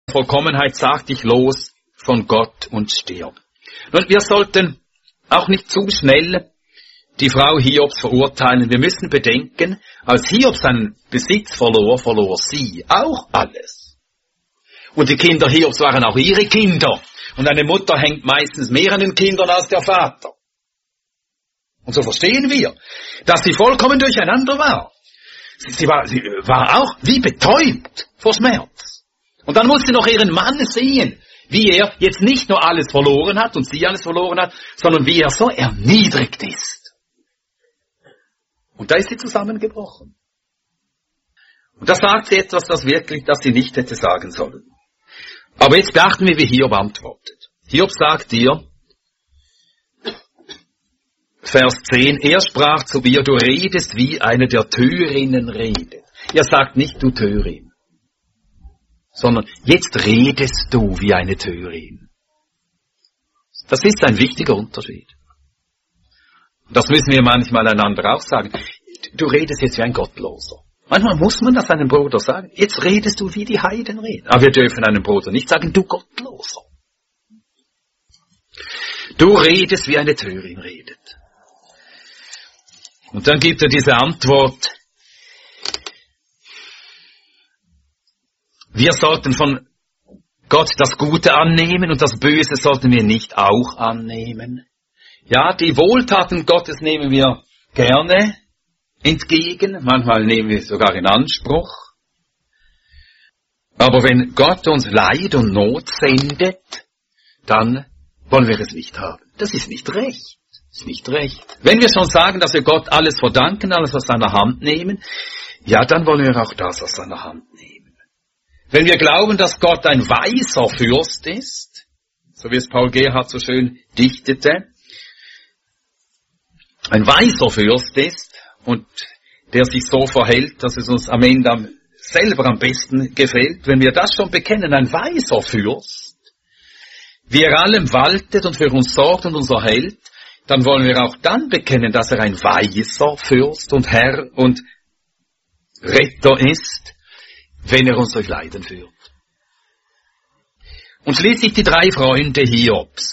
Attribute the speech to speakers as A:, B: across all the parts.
A: Vollkommenheit sag dich los von Gott und stirb. Nun, wir sollten auch nicht zu schnell die Frau Hiobs verurteilen. Wir müssen bedenken, als Hiob seinen Besitz verlor, verlor sie auch alles. Und die Kinder Hiobs waren auch ihre Kinder. Und eine Mutter hängt meistens mehr an den Kindern als der Vater. Und so verstehen wir, dass sie vollkommen durcheinander war. Sie war auch wie betäubt vor Schmerz. Und dann musste sie noch ihren Mann sehen, wie er jetzt nicht nur alles verloren hat und sie alles verloren hat, sondern wie er so erniedrigt ist. Und da ist sie zusammengebrochen. Und da sagt sie etwas, das sie nicht hätte sagen sollen. Aber jetzt beachten wir, wie Hiob antwortet. Hiob sagt ihr, Vers 10, er sprach zu ihr, du redest wie eine der Törinnen redet. Er sagt nicht, du Törin, sondern jetzt redest du wie eine Törin. Das ist ein wichtiger Unterschied. Das müssen wir manchmal einander auch sagen. Du redest jetzt wie ein Gottloser. Manchmal muss man das einem Bruder sagen. Jetzt redest du wie die Heiden reden. Aber wir dürfen einem Bruder nicht sagen, du Gottloser. Du redest wie eine Törin redet. Und dann gibt er diese Antwort, wir sollten von Gott das Gute annehmen und das Böse sollten wir nicht auch annehmen. Ja, die Wohltaten Gottes nehmen wir gerne entgegen, manchmal nehmen wir es sogar in Anspruch. Aber wenn Gott uns Leid und Not sendet, dann wollen wir es nicht haben. Das ist nicht recht. Das ist nicht recht. Wenn wir schon sagen, dass wir Gott alles verdanken, alles aus seiner Hand nehmen, ja, dann wollen wir auch das aus seiner Hand nehmen. Wenn wir glauben, dass Gott ein weiser Fürst ist, so wie es Paul Gerhardt so schön dichtete, ein weiser Fürst ist und der sich so verhält, dass es uns am Ende selber am besten gefällt, wenn wir das schon bekennen, ein weiser Fürst, wie er allem waltet und für uns sorgt und uns erhält, dann wollen wir auch dann bekennen, dass er ein weiser Fürst und Herr und Retter ist, wenn er uns durch Leiden führt. Und schließlich die 3 Freunde Hiobs.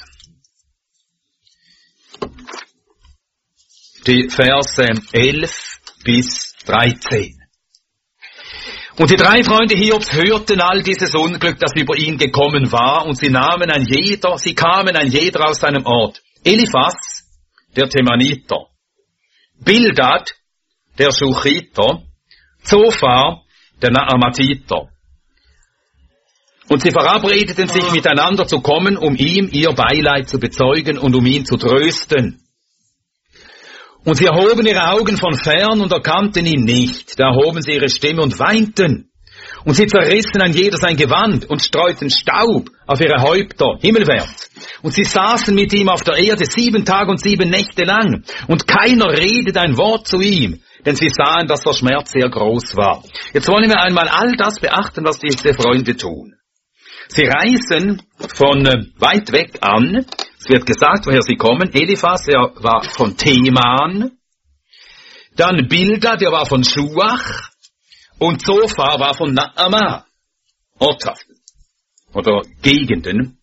A: Die Verse 11 bis 13. Und die 3 Freunde Hiobs hörten all dieses Unglück, das über ihn gekommen war, und sie kamen ein jeder aus seinem Ort. Eliphas, der Temaniter, Bildad, der Schuchiter, Zophar, der Naamatiter. Und sie verabredeten sich miteinander zu kommen, um ihm ihr Beileid zu bezeugen und um ihn zu trösten. Und sie erhoben ihre Augen von fern und erkannten ihn nicht. Da erhoben sie ihre Stimme und weinten. Und sie zerrissen ein jeder sein Gewand und streuten Staub auf ihre Häupter himmelwärts. Und sie saßen mit ihm auf der Erde 7 Tage und 7 Nächte lang. Und keiner redete ein Wort zu ihm, denn sie sahen, dass der Schmerz sehr groß war. Jetzt wollen wir einmal all das beachten, was diese Freunde tun. Sie reisen von weit weg an. Es wird gesagt, woher sie kommen. Eliphas, er war von Teman. Dann Bildad, der war von Schuach. Und Zophar war von Naama. Ortschaften. Oder Gegenden.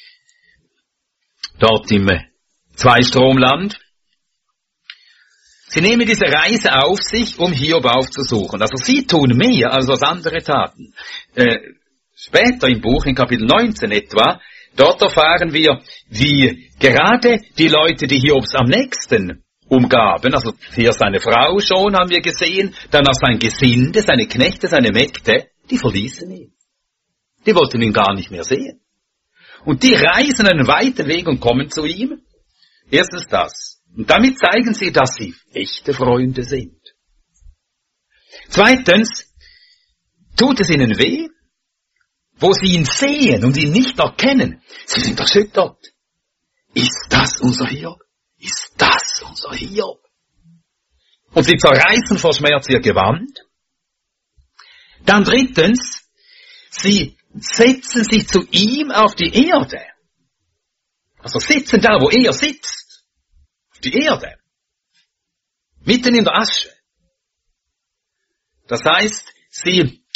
A: Dort im Zweistromland. Sie nehmen diese Reise auf sich, um Hiob aufzusuchen. Also sie tun mehr, als was andere taten. Später im Buch, in Kapitel 19 etwa, dort erfahren wir, wie gerade die Leute, die Hiobs am nächsten umgaben, also hier seine Frau schon, haben wir gesehen, dann auch sein Gesinde, seine Knechte, seine Mägde, die verließen ihn. Die wollten ihn gar nicht mehr sehen. Und die reisen einen weiten Weg und kommen zu ihm. Erstens das. Und damit zeigen sie, dass sie echte Freunde sind. Zweitens, tut es ihnen weh, wo sie ihn sehen und ihn nicht erkennen. Sie sind erschüttert. Ist das unser Hiob? Ist das unser Hiob? Und sie zerreißen vor Schmerz ihr Gewand. Dann drittens, sie setzen sich zu ihm auf die Erde. Also sitzen da, wo er sitzt. Auf die Erde. Mitten in der Asche. Das heißt, sie